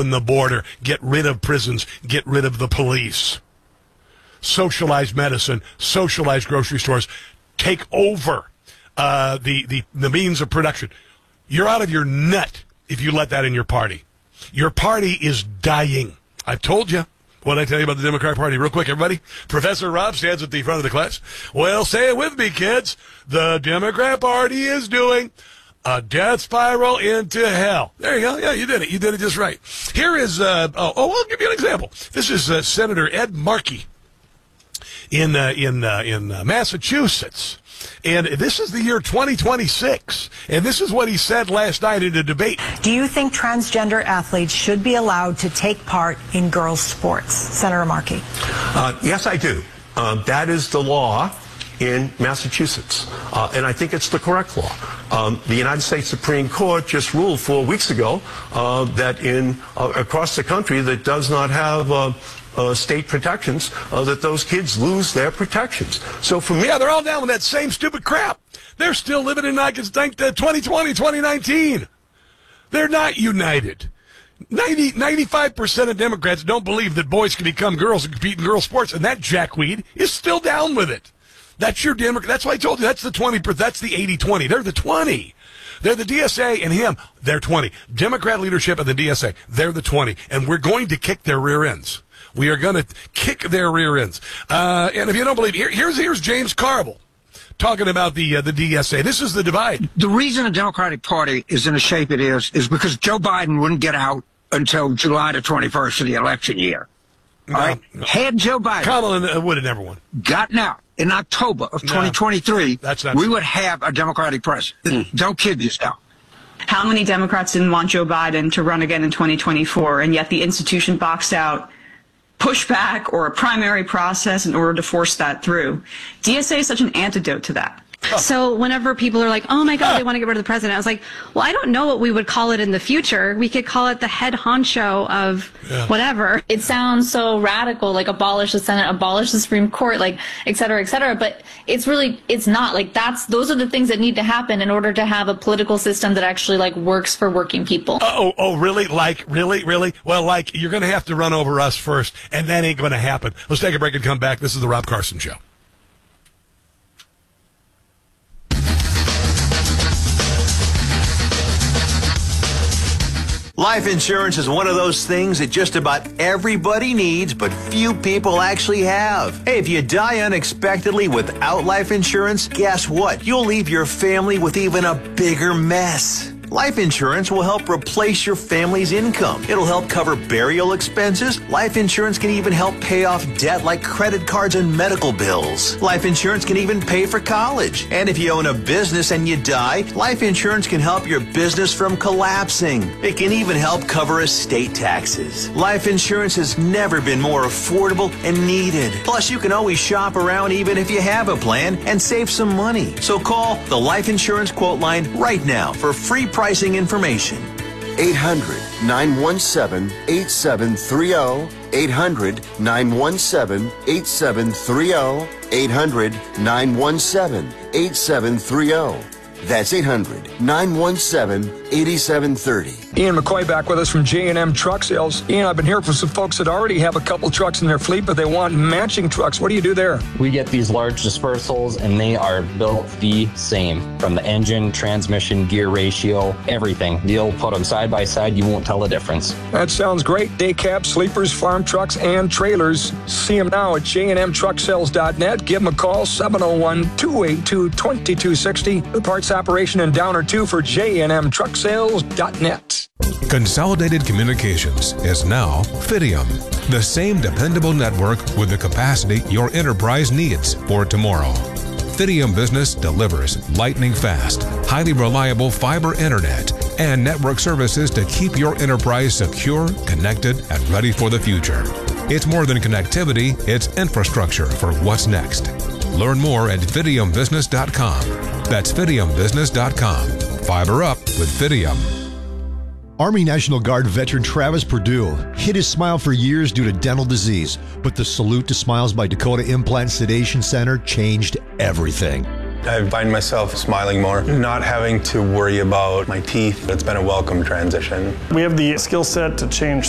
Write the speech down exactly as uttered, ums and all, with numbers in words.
open the border, get rid of prisons, get rid of the police. Socialized medicine, socialized grocery stores, take over uh, the, the, the means of production. You're out of your nut if you let that in your party. Your party is dying. I've told you. What did I tell you about the Democratic Party? Real quick, everybody. Professor Rob stands at the front of the class. Well, say it with me, kids. The Democrat Party is doing a death spiral into hell. There you go. Yeah, you did it. You did it just right. Here is, uh, oh, oh, I'll give you an example. This is uh, Senator Ed Markey in, uh, in, uh, in uh, Massachusetts. And this is the year twenty twenty-six. And this is what he said last night in a debate. Do you think transgender athletes should be allowed to take part in girls' sports? Senator Markey. Uh, yes, I do. Uh, that is the law in Massachusetts. Uh, and I think it's the correct law. Um, the United States Supreme Court just ruled four weeks ago uh, that in uh, across the country that does not have uh, Uh, state protections, uh, that those kids lose their protections. So for me, yeah, they're all down with that same stupid crap. They're still living in like it's twenty twenty, twenty nineteen. They're not united. ninety, ninety-five percent of Democrats don't believe that boys can become girls and compete in girls' sports, and that jackweed is still down with it. That's your Democrat. That's why I told you that's the twenty. That's the eighty twenty. They're the twenty. They're the D S A and him. They're twenty. Democrat leadership and the D S A. They're the twenty, and we're going to kick their rear ends. We are going to kick their rear ends. Uh, and if you don't believe, here, here's here's James Carville talking about the uh, the D S A. This is the divide. The reason the Democratic Party is in the shape it is is because Joe Biden wouldn't get out until July the twenty-first of the election year. No, All right? no. Had Joe Biden Kamala would have never won. gotten out in October of No, twenty twenty-three, that's not we true. would have a Democratic president. Don't kid yourself. How many Democrats didn't want Joe Biden to run again in twenty twenty-four, and yet the institution boxed out pushback or a primary process in order to force that through? D S A is such an antidote to that. So whenever people are like, oh my God, they want to get rid of the president, I was like, well, I don't know what we would call it in the future. We could call it the head honcho of Yeah. whatever. It sounds so radical, like abolish the Senate, abolish the Supreme Court, like et cetera, et cetera. But it's really, it's not like that's, those are the things that need to happen in order to have a political system that actually like works for working people. Oh, oh, really? Like, really, really? Well, like, you're going to have to run over us first, and that ain't going to happen. Let's take a break and come back. This is the Rob Carson Show. Life insurance is one of those things that just about everybody needs, but few people actually have. Hey, if you die unexpectedly without life insurance, guess what? You'll leave your family with even a bigger mess. Life insurance will help replace your family's income. It'll help cover burial expenses. Life insurance can even help pay off debt like credit cards and medical bills. Life insurance can even pay for college. And if you own a business and you die, life insurance can help your business from collapsing. It can even help cover estate taxes. Life insurance has never been more affordable and needed. Plus, you can always shop around even if you have a plan and save some money. So call the Life Insurance Quote Line right now for free pricing information. eight hundred, nine one seven, eight seven three zero. eight hundred, nine one seven, eight seven three zero. eight hundred, nine one seven, eight seven three zero. That's eight hundred, nine one seven, eight seven three zero. Ian McCoy back with us from J and M Truck Sales. Ian, I've been hearing from some folks that already have a couple trucks in their fleet, but they want matching trucks. What do you do there? We get these large dispersals, and they are built the same. From the engine, transmission, gear ratio, everything. You'll put them side by side, you won't tell the difference. That sounds great. Day cabs, sleepers, farm trucks, and trailers. See them now at j and m truck sales dot net. Give them a call, seven oh one, two eight two, two two six oh. The parts operation in Downer two for j and m truck sales dot net. Consolidated Communications is now Fidium, the same dependable network with the capacity your enterprise needs for tomorrow. Fidium Business delivers lightning fast, highly reliable fiber internet and network services to keep your enterprise secure, connected, and ready for the future. It's more than connectivity, it's infrastructure for what's next. Learn more at fidium business dot com. That's fidium business dot com. Fiber up with Fidium. Army National Guard veteran Travis Perdue hid his smile for years due to dental disease, but the Salute to Smiles by Dakota Implant Sedation Center changed everything. I find myself smiling more, not having to worry about my teeth. It's been a welcome transition. We have the skill set to change